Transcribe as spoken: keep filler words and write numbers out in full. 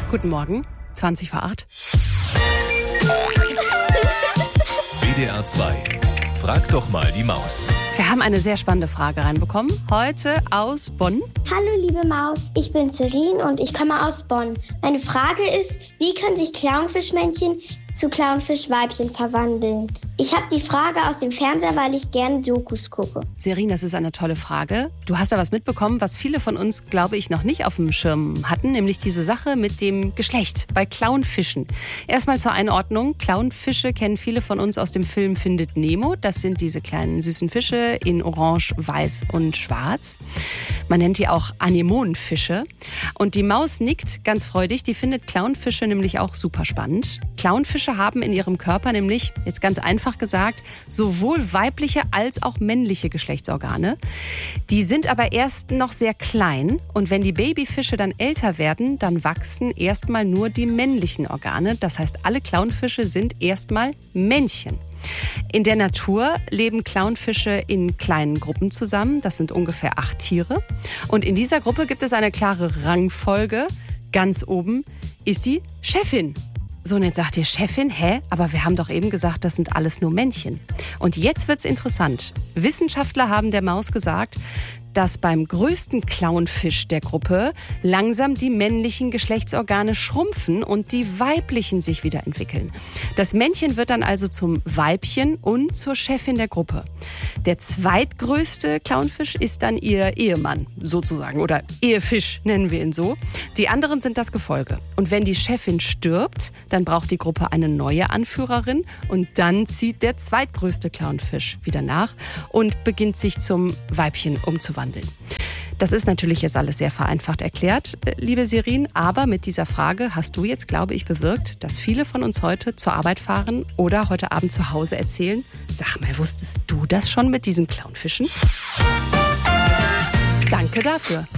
Guten Morgen, zwanzig vor acht. W D R zwei. Frag doch mal die Maus. Wir haben eine sehr spannende Frage reinbekommen. Heute aus Bonn. Hallo liebe Maus, ich bin Celine und ich komme aus Bonn. Meine Frage ist, wie können sich Clownfischmännchen zu Clownfischweibchen verwandeln? Ich habe die Frage aus dem Fernseher, weil ich gerne Dokus gucke. Celine, das ist eine tolle Frage. Du hast da was mitbekommen, was viele von uns, glaube ich, noch nicht auf dem Schirm hatten, nämlich diese Sache mit dem Geschlecht bei Clownfischen. Erstmal zur Einordnung. Clownfische kennen viele von uns aus dem Film Findet Nemo. Das sind diese kleinen süßen Fische in Orange, Weiß und Schwarz. Man nennt die auch Anemonenfische. Und die Maus nickt ganz freudig. Die findet Clownfische nämlich auch super spannend. Clownfische haben in ihrem Körper nämlich, jetzt ganz einfach gesagt, sowohl weibliche als auch männliche Geschlechtsorgane. Die sind aber erst noch sehr klein. Und wenn die Babyfische dann älter werden, dann wachsen erstmal nur die männlichen Organe. Das heißt, alle Clownfische sind erstmal Männchen. In der Natur leben Clownfische in kleinen Gruppen zusammen. Das sind ungefähr acht Tiere. Und in dieser Gruppe gibt es eine klare Rangfolge. Ganz oben ist die Chefin. So, und jetzt sagt ihr Chefin, hä? Aber wir haben doch eben gesagt, das sind alles nur Männchen. Und jetzt wird's interessant. Wissenschaftler haben der Maus gesagt, dass beim größten Clownfisch der Gruppe langsam die männlichen Geschlechtsorgane schrumpfen und die weiblichen sich wieder entwickeln. Das Männchen wird dann also zum Weibchen und zur Chefin der Gruppe. Der zweitgrößte Clownfisch ist dann ihr Ehemann sozusagen oder Ehefisch nennen wir ihn so. Die anderen sind das Gefolge. Und wenn die Chefin stirbt, dann braucht die Gruppe eine neue Anführerin und dann zieht der zweitgrößte Clownfisch wieder nach und beginnt sich zum Weibchen umzuwandeln. Das ist natürlich jetzt alles sehr vereinfacht erklärt, liebe Celine, aber mit dieser Frage hast du jetzt, glaube ich, bewirkt, dass viele von uns heute zur Arbeit fahren oder heute Abend zu Hause erzählen, sag mal, wusstest du das schon mit diesen Clownfischen? Danke dafür.